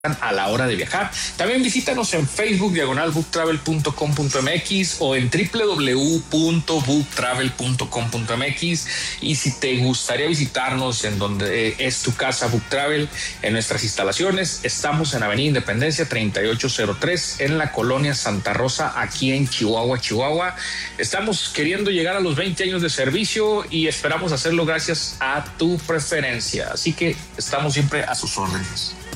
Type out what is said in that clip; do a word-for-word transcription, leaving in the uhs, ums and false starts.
a la hora de viajar. También visítanos en Facebook, diagonal book travel punto com punto m x o en w w w punto book travel punto com punto m x. Y si te gustaría visitarnos en donde es tu casa Book Travel, en nuestras instalaciones, estamos en Avenida Independencia treinta y ocho cero tres en la colonia Santa Rosa, aquí en Chihuahua, Chihuahua. Estamos queriendo llegar a los veinte años de servicio y esperamos hacerlo gracias a tu preferencia. Así que estamos siempre a sus órdenes.